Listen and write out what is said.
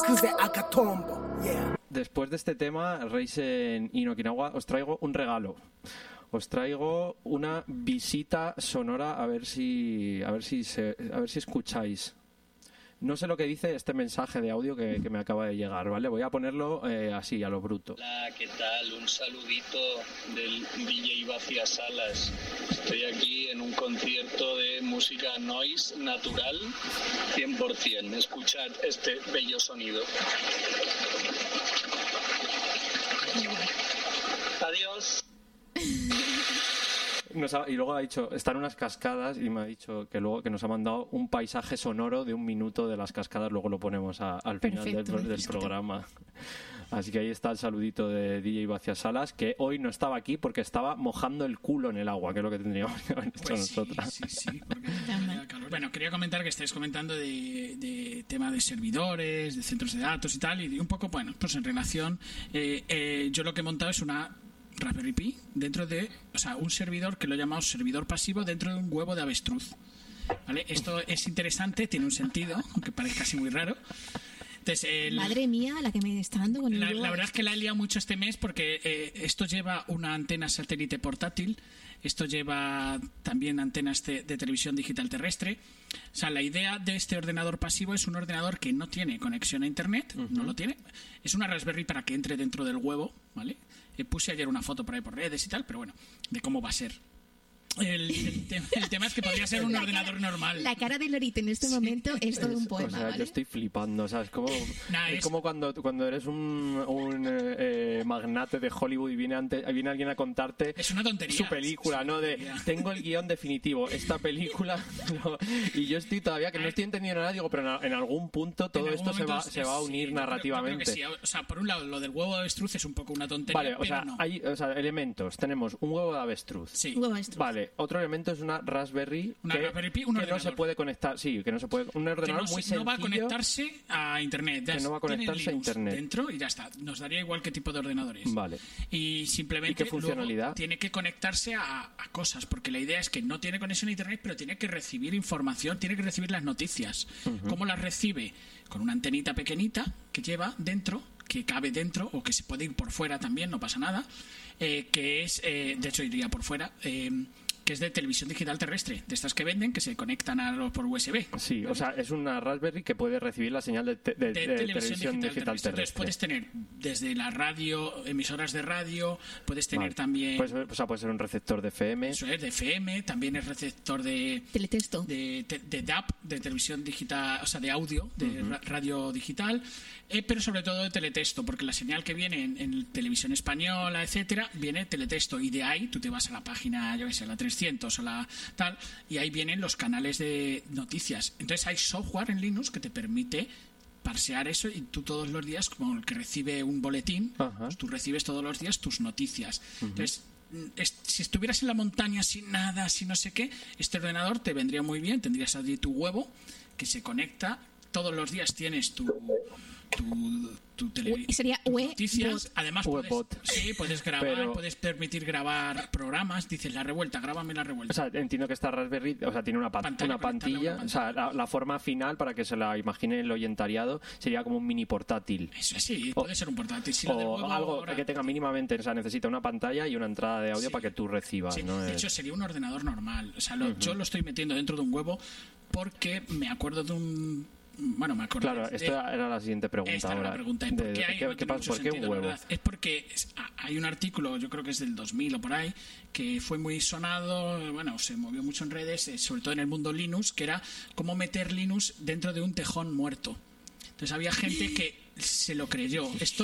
Después de este tema, Reisen y Okinawa, os traigo un regalo. Os traigo una visita sonora a ver si escucháis. No sé lo que dice este mensaje de audio que me acaba de llegar, ¿vale? Voy a ponerlo así, a lo bruto. Hola, ¿qué tal? Un saludito del DJ Vacía Salas. Estoy aquí en un concierto de música noise natural 100%. Escuchad este bello sonido. Adiós. Y luego ha dicho, están unas cascadas y me ha dicho que luego que nos ha mandado un paisaje sonoro de 1 minuto de las cascadas, luego lo ponemos al final del programa. Así que ahí está el saludito de DJ Vacía Salas, que hoy no estaba aquí porque estaba mojando el culo en el agua, que es lo que tendríamos que haber hecho nosotras. Sí, porque calor. Bueno, quería comentar que estáis comentando de tema de servidores, de centros de datos y tal, y un poco, bueno, pues en relación, yo lo que he montado es una Raspberry Pi dentro de, o sea, un servidor que lo llamamos servidor pasivo dentro de un huevo de avestruz, ¿vale? Esto es interesante, tiene un sentido, aunque parezca así muy raro. Entonces, madre mía, la que me está dando con el huevo. La verdad es que la he liado mucho este mes porque esto lleva una antena satélite portátil, esto lleva también antenas de televisión digital terrestre. O sea, la idea de este ordenador pasivo es un ordenador que no tiene conexión a internet, no lo tiene. Es una Raspberry para que entre dentro del huevo, ¿vale? Puse ayer una foto por ahí por redes y tal, pero bueno, de cómo va a ser. El tema es que podría ser un ordenador normal. La cara de Lorito en este momento es todo un poema. O sea, ¿vale? yo estoy flipando. O sea, es como cuando eres un magnate de Hollywood y viene alguien a contarte es una tontería, su película, ¿no? De tengo el guión definitivo, esta película. ¿No? Y yo estoy todavía que no estoy entendiendo nada, digo, pero en algún punto todo esto se va a unir narrativamente. Yo creo que sí. O sea, por un lado, lo del huevo de avestruz es un poco una tontería. Vale, pero no. Hay elementos. Tenemos un huevo de avestruz. Sí. Huevo de avestruz. Vale. Otro elemento es una Raspberry Raspberry Pi, que no se puede conectar. Sí, que no se puede. Un ordenador muy sencillo. No va a conectarse a internet. Que no va a conectarse a internet. Dentro y ya está. Nos daría igual qué tipo de ordenador es. Vale. Y simplemente ¿Y qué funcionalidad? Tiene que conectarse a cosas, porque la idea es que no tiene conexión a internet, pero tiene que recibir información, tiene que recibir las noticias. ¿Cómo las recibe? Con una antenita pequeñita que lleva dentro, que cabe dentro o que se puede ir por fuera también, no pasa nada, que es, de hecho iría por fuera, que es de televisión digital terrestre, de estas que venden, que se conectan por USB. Sí, ¿vale? O sea, es una Raspberry que puede recibir la señal de televisión digital terrestre. Entonces puedes tener desde la radio, emisoras de radio, puedes tener también... puede ser un receptor de FM. Eso es, de FM, también es receptor de... Teletexto. De DAB, de televisión digital, o sea, de audio, de radio digital, pero sobre todo de teletexto, porque la señal que viene en televisión española, etcétera, viene teletexto, y de ahí tú te vas a la página, yo qué sé, la 300 o la tal, y ahí vienen los canales de noticias. Entonces hay software en Linux que te permite parsear eso, y tú todos los días, como el que recibe un boletín, pues tú recibes todos los días tus noticias. Entonces, si estuvieras en la montaña sin nada, sin no sé qué, este ordenador te vendría muy bien. Tendrías allí tu huevo que se conecta, todos los días tienes tu sería noticias. Además puedes grabar, pero... puedes permitir grabar programas. Dices la revuelta, grábame la revuelta. O sea, entiendo que esta Raspberry, o sea, tiene una pantalla. O sea, la forma final, para que se la imagine el oyentariado, sería como un mini portátil. Eso sí, puede ser un portátil. Si o algo que tenga mínimamente, o sea, necesita una pantalla y una entrada de audio para que tú recibas. Sí. ¿no? De hecho, sería un ordenador normal. O sea, yo lo estoy metiendo dentro de un huevo porque me acuerdo de un... Bueno, me acuerdo. Claro, esta era la siguiente pregunta. Esta ahora. Era la pregunta. ¿Por qué un huevo? Es porque hay un artículo, yo creo que es del 2000 o por ahí, que fue muy sonado, bueno, se movió mucho en redes, sobre todo en el mundo Linux, que era cómo meter Linux dentro de un tejón muerto. Entonces había gente que se lo creyó. Esto